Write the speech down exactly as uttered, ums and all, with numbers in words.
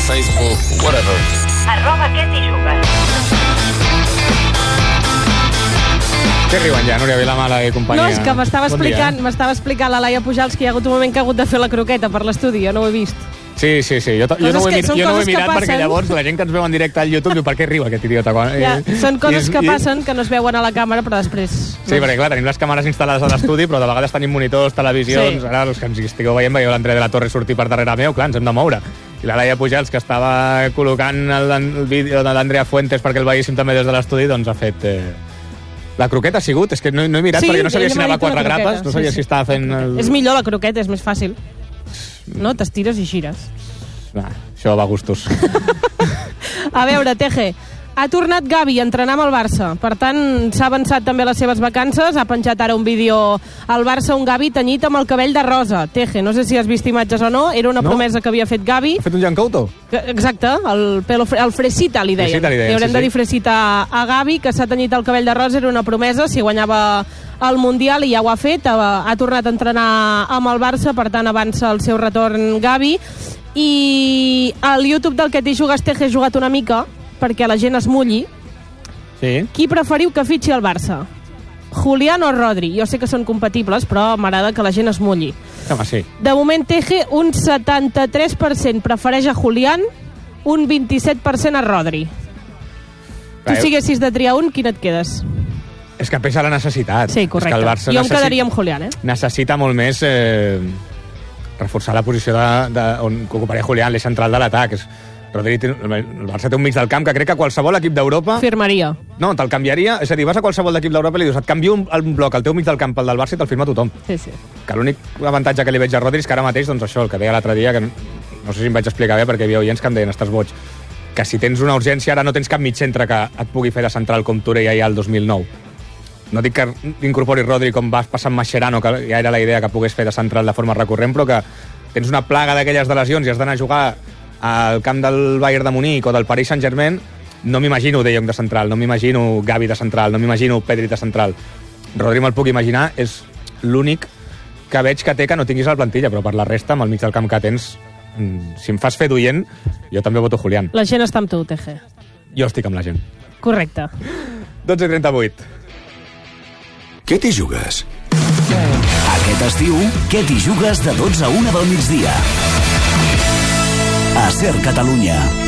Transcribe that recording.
Facebook, whatever. Arroba què t'hi jugues. Què riuen ja, Núria Vilamala i companyia? No, és que m'estava Bon explicant, dia. m'estava explicant la Laia Pujals que hi ha hagut un moment que ha hagut de fer la croqueta per l'estudi, jo no ho he vist. Sí, sí, sí. Jo, jo no ho he, que- mir, són jo no ho he coses que mirat perquè passen. llavors la gent que ens veu en directe al YouTube diu per què riu aquest idiota? Quan... Ja, eh, són coses i- que i- passen que no es veuen a la càmera, però després... Sí, perquè clar, tenim les càmeres instal·lades a l'estudi, però de vegades tenim monitors, televisions... Sí. Ara, els que ens hi estigueu veient, veieu l'Andrea de la Torre sortir per darrere meu, clar, ens hem de moure. I la Laia Pujals, que estava col·locant el, el vídeo de l'Andrea Fuentes perquè el veiéssim també des de l'estudi, doncs ha fet... Eh... La croqueta ha sigut, és que no, no he mirat Sí, perquè no sabia ella si m'ha anava a dit una quatre croqueta, grapes, no sí, sabia sí. si estava fent... El... És millor la croqueta, és més fàcil. No? T'estires i gires. Va, això va a gustos. A veure, Teje, ha tornat Gavi a entrenar amb el Barça. Per tant, s'ha avançat també les seves vacances. Ha penjat ara un vídeo al Barça, un Gavi tenyit amb el cabell de rosa. Teje, no sé si has vist imatges o no. Era una No. promesa que havia fet Gavi. Ha fet un Jan Couto? Que- Exacte, el, pelo, fre- el fresita li deien. Fresita li deien, Li haurem sí, de sí. dir fresita a Gavi, que s'ha tenyit el cabell de rosa. Era una promesa, si guanyava el Mundial, i ja ho ha fet. Ha, ha tornat a entrenar amb el Barça, per tant avança el seu retorn Gavi. I al YouTube del que t'hi jugues, Teje, he jugat una mica perquè la gent es mulli. Sí. Qui preferiu que fitxi el Barça? Julián o Rodri? Jo sé que són compatibles, però m'agrada que la gent es mulli. Home, sí. De moment, Teje, un setanta-tres per cent prefereix a Julián, un vint-i-set per cent a Rodri. Tu, Clar, si haguessis de triar un, quin et quedes? És que pesa la necessitat. Sí, correcte. És que el Barça Jo em necessit- quedaria amb Julián, eh? necessita molt més eh, reforçar la posició de, de, on que ocuparia Julián, l'eix central de l'atac. És- Rodri, té- el Barça té un mig del camp que crec que qualsevol equip d'Europa... Firmaria. No, te'l canviaria. És a dir, vas a qualsevol equip d'Europa i li dius, et canvio un, un bloc al teu mig del camp pel del Barça i te'l firma tothom. Sí, sí. Que l'únic avantatge que li veig a Rodri és que ara mateix, doncs això, el que deia l'altre dia, que no sé si em vaig explicar bé perquè hi havia oients que em deien, estàs boig, que si tens una urgència ara no tens cap mig centre que et pugui fer de central com Touré ja hi ha el dos mil nou. No dic que incorpori Rodri com va passar amb Mascherano, que ja era la idea que pogués fer de central de forma recurrent, però que tens una plaga d'aquelles de lesions i has d'anar a jugar al camp del Bayern de Munic o del Paris Saint-Germain, no m'imagino De Jong de central, no m'imagino Gavi de central, no m'imagino Pedri de central. Rodri me'l puc imaginar, és l'únic que veig que té que no tinguis a la plantilla, però per la resta, amb el mig del camp que tens, mm, si em fas fer d'oient, jo també voto Julián. La gent està amb tu, Teje. Jo estic amb la gent. Correcte. dotze i trenta-vuit. Què t'hi jugues? Aquest estiu, què t'hi jugues de dotze a una del migdia? A Ser Catalunya.